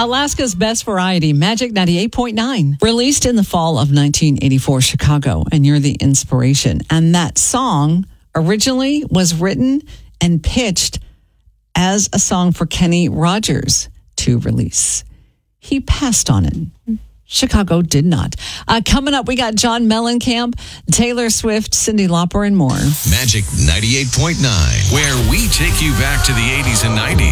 Alaska's Best Variety, Magic 98.9. Released in the fall of 1984, Chicago, and you're the inspiration. And that song originally was written and pitched as a song for Kenny Rogers to release. He passed on it. Chicago did not. Coming up, we got John Mellencamp, Taylor Swift, Cyndi Lauper, and more. Magic 98.9, where we take you back to the 80s and 90s.